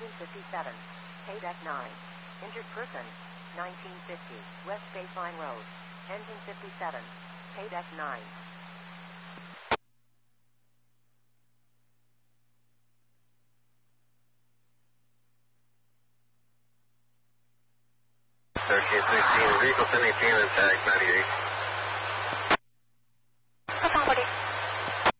Engine 57. Paydeck 9. Injured person, 1950, West Baseline Road. Engine 57. Paydeck 9. Vehicle 17, tag 98.